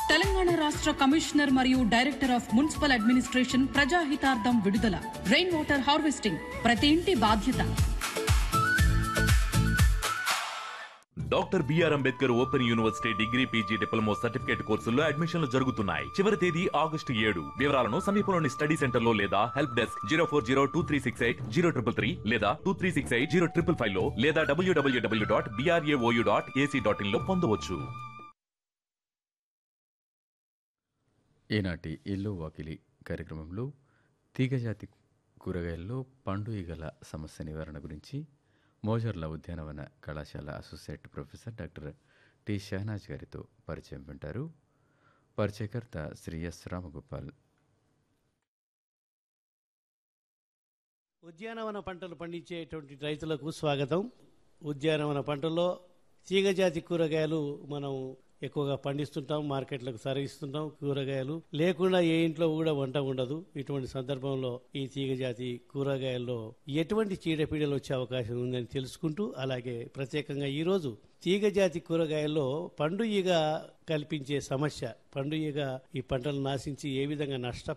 తెలంగాణ రాష్ట్ర కమిషనర్ మరియు director of municipal administration ప్రజాహితార్థం విడుదల. రెయిన్ వాటర్ హార్వెస్టింగ్ ప్రతి ఇంటి బాధ్యత. Doctor BR Ambedkar open university degree PG diploma certificate కోర్సుల్లో అడ్మిషన్లు జరుగుతున్నాయి. చివరి తేదీ August 7. వివరాలను సమీపంలోని స్టడీ సెంటర్ లో లేదా హెల్ప్ డెస్క్ 04023680333 లేదా 23680555 లో లేదా www.brao.ac.in లో పొందవచ్చు. ఈనాటి ఇల్లు వాకిలి కార్యక్రమంలో తీగజాతి కూరగాయల్లో పండు ఈగల సమస్య నివారణ గురించి మోజర్ల ఉద్యానవన కళాశాల associate professor doctor T Shahnaz గారితో పరిచయం వింటారు. పరిచయకర్త శ్రీ ఎస్ రామగోపాల్. ఉద్యానవన పంటలు పండించేటువంటి రైతులకు స్వాగతం. ఉద్యానవన పంటల్లో తీగజాతి కూరగాయలు మనం ఎక్కువగా పండిస్తుంటాం, మార్కెట్లకు తరలిస్తుంటాం. కూరగాయలు లేకుండా ఏ ఇంట్లో కూడా వంట ఉండదు. ఇటువంటి సందర్భంలో ఈ తీగజాతి కూరగాయల్లో ఎటువంటి చీడపీడలు వచ్చే అవకాశం ఉందని తెలుసుకుంటూ, అలాగే ప్రత్యేకంగా ఈరోజు తీగజాతి కూరగాయల్లో పండు ఈగ కల్పించే సమస్య, పండు ఈగ ఈ పంటలు నాశించి ఏ విధంగా